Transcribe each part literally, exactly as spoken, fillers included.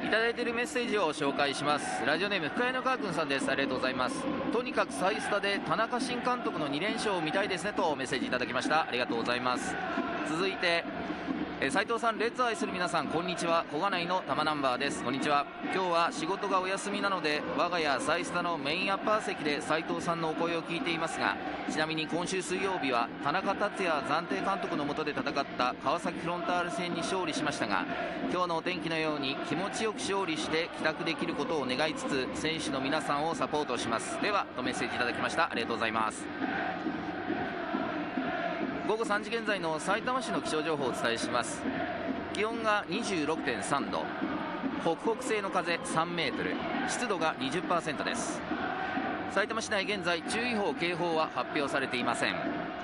いただいているメッセージを紹介します。ラジオネーム深谷の川君さんです。ありがとうございます。とにかくサイスタで田中新監督のに連勝を見たいですねとメッセージいただきました。ありがとうございます。続いて斉藤さん、レッツ愛する皆さん、こんにちは。小金井の玉ナンバーです。こんにちは。今日は仕事がお休みなので、我が家サイスタのメインアッパー席で斉藤さんのお声を聞いていますが、ちなみに今週水曜日は田中達也暫定監督の下で戦った川崎フロンターレ戦に勝利しましたが、今日のお天気のように気持ちよく勝利して帰宅できることを願いつつ、選手の皆さんをサポートします。ではとメッセージいただきました。ありがとうございます。ごごさんじ現在のさいたま市の気象情報をお伝えします。気温が にじゅうろくてんさんど、北北西の風さんメートル、湿度が にじゅっパーセント です。さいたま市内現在注意報警報は発表されていません。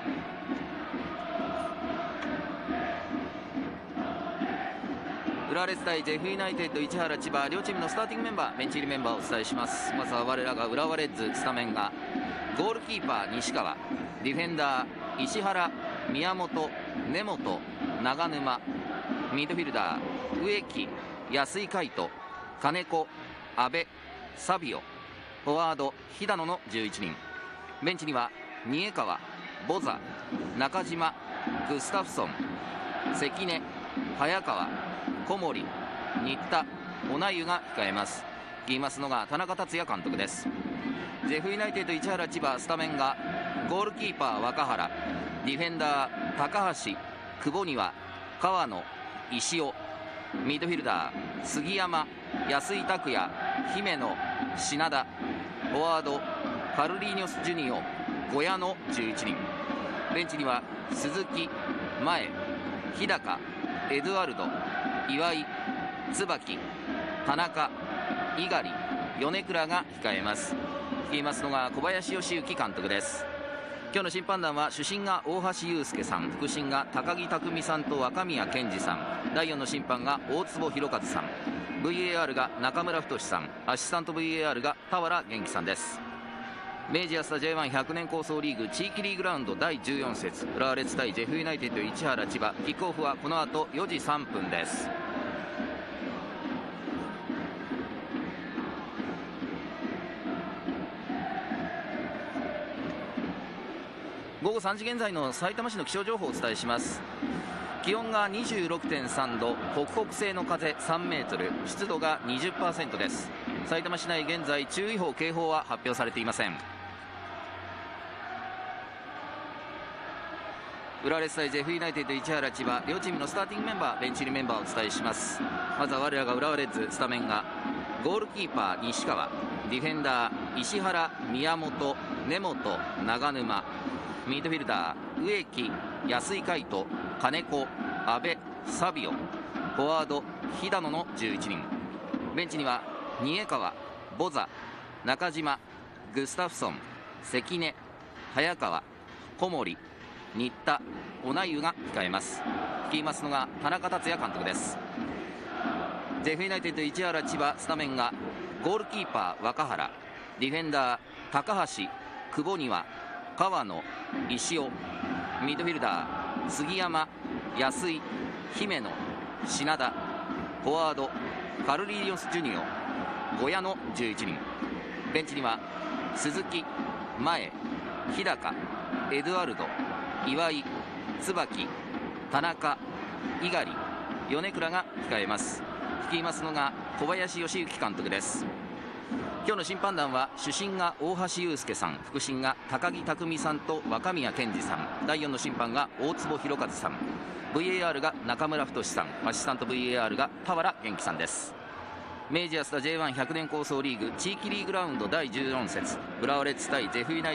浦和レッズ対ジェフユナイテッド市原千葉、両チームのスターティングメンバー、ベンチ入りメンバーをお伝えします。まずは我らが浦和レッズスタメンがゴールキーパー西川、ディフェンダー石原、宮本、根本、長沼、ミッドフィルダー植木、安井海斗、金子、阿部、サビオ、フォワード肥田野のじゅういちにん。ベンチには新江川、ボザ、中島、グスタフソン、関根、早川、小森、新田、小名湯が控えます。言いますのが田中達也監督です。ジェフユナイテッド市原千葉、スタメンがゴールキーパー若原、ディフェンダー高橋、久保庭、川野、石尾、ミッドフィルダー杉山、安井拓也、姫野、品田、フォワードカルリーニョスジュニオ、小屋のじゅういちにん。ベンチには鈴木、前、日高、エドワルド、岩井、椿、田中、猪狩、米倉が控えます。率いますのが小林義行監督です。今日の審判団は主審が大橋祐介さん、副審が高木匠さんと若宮健二さん、だいよんの審判が大坪弘和さん、 ブイエーアール が中村太さん、アシスタント ブイエーアール が田原元気さんです。明治安田 ジェイワンひゃく 年構想リーグ地域リーグラウンドだいじゅうよん節、浦和レッズ対ジェフユナイテッド市原千葉、キックオフはこの後よじさんぷんです。ごごさんじ現在のさいたま市の気象情報をお伝えします。気温が にじゅうろくてんさんど、北北西の風さんメートル、湿度が にじゅっパーセント です。さいたま市内現在注意報警報は発表されていません。浦和レッズ対ジェフユナイテッド市原千葉、両チームのスターティングメンバー、ベンチ入りメンバーをお伝えします。まずは我らが浦和レッズスタメンがゴールキーパー西川、ディフェンダー石原、宮本、根本、長沼、ミッドフィルダー植木、安井海斗、金子、阿部、サビオ、フォワード肥田野のじゅういちにん。ベンチには新江川、ボザ、中島、グスタフソン、関根、早川、小森、新田、小名湯が控えます。率いますのが田中達也監督です。ジェフユナイテッド市原千葉、スタメンがゴールキーパー若原、ディフェンダー高橋、久保庭、川野、石尾、ミッドフィルダー杉山、安井、姫野、品田、フォワードカルリーニョスジュニオ、小屋のじゅういちにん。ベンチには鈴木、前、日高、エドワルド、岩井、椿、田中、猪狩、米倉が控えます。率いますのが小林義行監督です。今日の審判団は主審が大橋祐介さん、副審が高木匠さんと若宮健二さん、だいよんの審判が大坪弘和さん、 ブイエーアール が中村太さん、アシスタント ブイエーアール が田原元気さんです。明治安田 ジェイワンひゃく 年構想リーグ地域リーグラウンドだいじゅうよん節、浦和レッズ対ジェフユナイテッド